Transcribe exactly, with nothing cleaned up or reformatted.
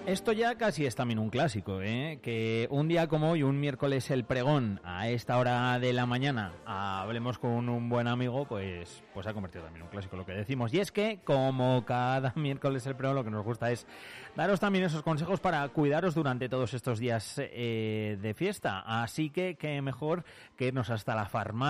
Esto ya casi es también un clásico, ¿eh? Que un día como hoy, un miércoles el pregón, a esta hora de la mañana, hablemos con un buen amigo, pues pues se ha convertido también en un clásico lo que decimos. Y es que, como cada miércoles el pregón, lo que nos gusta es daros también esos consejos para cuidaros durante todos estos días eh, de fiesta. Así que, qué mejor que irnos hasta la farmacia